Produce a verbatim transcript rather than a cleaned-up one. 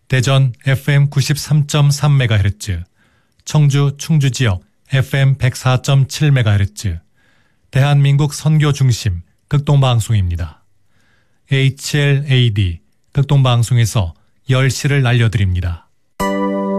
대전 에프엠 구십삼 점 삼 메가헤르츠, 청주 충주 지역 에프엠 백사 점 칠 메가헤르츠, 대한민국 선교 중심 극동방송입니다. 에이치엘에이디 극동방송에서 열 시를 알려드립니다.